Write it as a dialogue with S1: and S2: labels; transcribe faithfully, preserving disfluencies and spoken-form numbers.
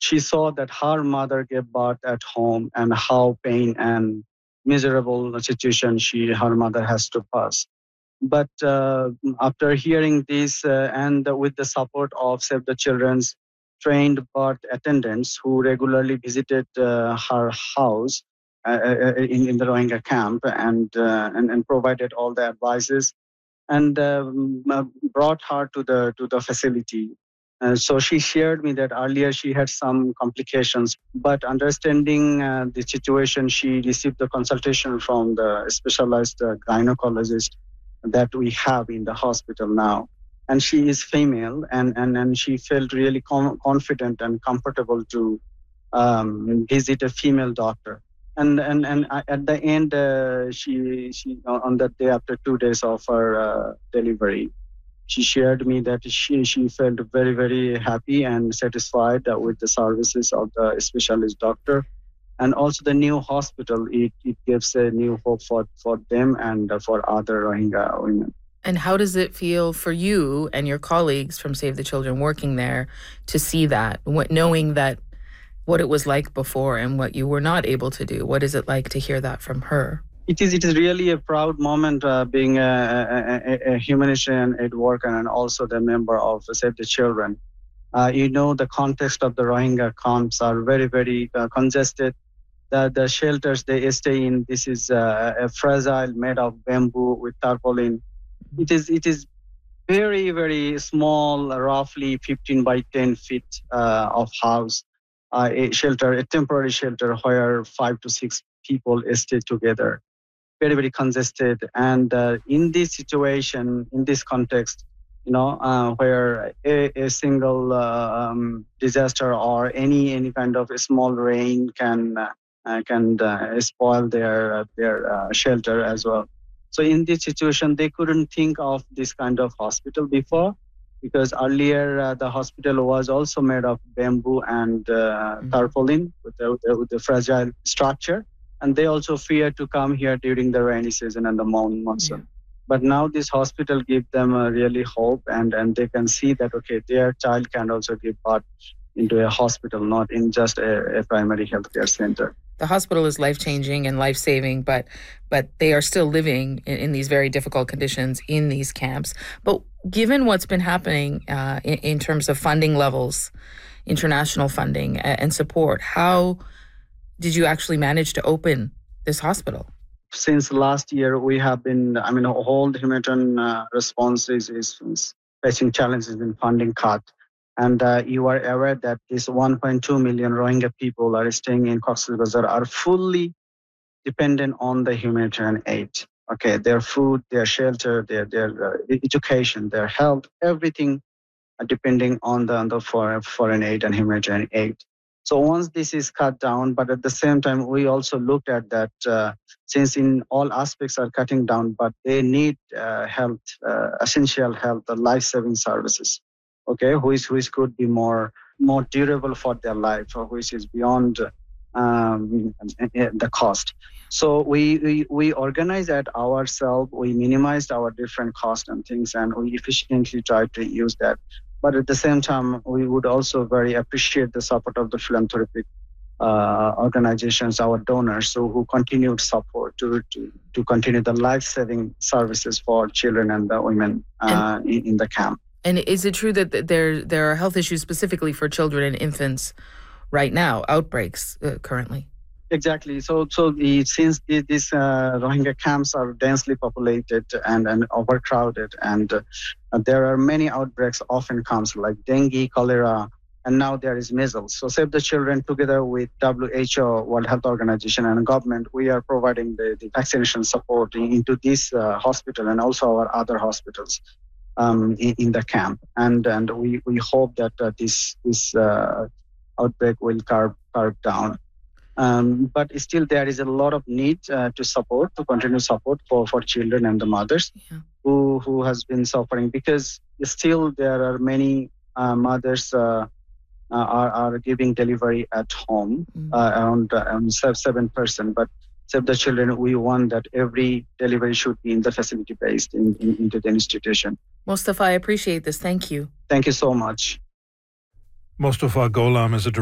S1: she saw that her mother gave birth at home and how pain and miserable situation she her mother has to pass. But uh, after hearing this uh, and with the support of Save the Children's trained birth attendants who regularly visited uh, her house uh, uh, in, in the Rohingya camp and, uh, and and provided all the advices and um, uh, brought her to the to the facility. Uh, so she shared me that earlier she had some complications, but understanding uh, the situation, she received the consultation from the specialized uh, gynecologist that we have in the hospital now. And she is female, and, and, and she felt really com- confident and comfortable to um, visit a female doctor. And and and I- at the end, uh, she she on that day after two days of her uh, delivery, she shared me that she she felt very very happy and satisfied uh, with the services of the specialist doctor, and also the new hospital. It it gives a new hope for for them and uh, for other Rohingya women.
S2: And how does it feel for you and your colleagues from Save the Children working there to see that, what, knowing that what it was like before and what you were not able to do? What is it like to hear that from her?
S1: It is it is really a proud moment uh, being a, a, a humanitarian aid worker and also the member of Save the Children. Uh, you know, the context of the Rohingya camps are very, very uh, congested. The, the shelters they stay in, this is uh, a fragile made of bamboo with tarpaulin. It is it is very, very small, roughly fifteen by ten feet uh, of house. Uh, a shelter, a temporary shelter where five to six people stay together. Very, very congested. And uh, in this situation, in this context, you know, uh, where a, a single uh, um, disaster or any any kind of a small rain can uh, can uh, spoil their uh, their uh, shelter as well. So in this situation, they couldn't think of this kind of hospital before, because earlier uh, the hospital was also made of bamboo and uh, mm-hmm. tarpaulin with the, with the fragile structure. And they also fear to come here during the rainy season and the monsoon. Yeah. But now this hospital gives them a really hope, and, and they can see that, okay, their child can also give birth into a hospital, not in just a, a primary healthcare center.
S2: The hospital is life-changing and life-saving, but but they are still living in, in these very difficult conditions in these camps. But given what's been happening uh, in, in terms of funding levels, international funding and support, how did you actually manage to open this hospital?
S1: Since last year, we have been, I mean, whole humanitarian uh, response is, is facing challenges in funding cut. And uh, you are aware that this one point two million Rohingya people are staying in Cox's Bazar are fully dependent on the humanitarian aid. Okay, their food, their shelter, their their uh, education, their health, everything are depending on the, on the foreign, foreign aid and humanitarian aid. So once this is cut down, but at the same time, we also looked at that uh, since in all aspects are cutting down, but they need uh, health, uh, essential health, uh, life-saving services. Okay, which which could be more more durable for their life, or which is beyond um, the cost. So we, we we organize that ourselves. We minimized our different costs and things, and we efficiently try to use that. But at the same time, we would also very appreciate the support of the philanthropic uh, organizations, our donors, so who continued support to to, to continue the life-saving services for children and the women uh, in, in the camp.
S2: And is it true that there there are health issues specifically for children and infants right now, outbreaks uh, currently?
S1: Exactly. So so the, since the, these uh, Rohingya camps are densely populated and, and overcrowded, and uh, there are many outbreaks often comes like dengue, cholera, and now there is measles. So Save the Children together with W H O, World Health Organization, and government, we are providing the, the vaccination support into this uh, hospital and also our other hospitals. Um, in, in the camp, and and we, we hope that uh, this this uh, outbreak will curb curb down. Um, but still, there is a lot of need uh, to support, to continue support for, for children and the mothers yeah. who who has been suffering, because still there are many uh, mothers uh, uh, are are giving delivery at home, mm. uh, around um, seven percent, but Save the Children, we want that every delivery should be in the facility based in, in, into the institution.
S2: Mostafa, I appreciate this. Thank you.
S1: Thank you so much.
S3: Mostafa Gholam is a